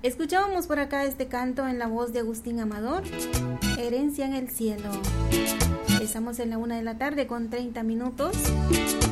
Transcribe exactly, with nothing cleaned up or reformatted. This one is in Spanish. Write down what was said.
Escuchábamos por acá este canto en la voz de Agustín Amador, Herencia en el Cielo. Estamos en la una de la tarde con treinta minutos.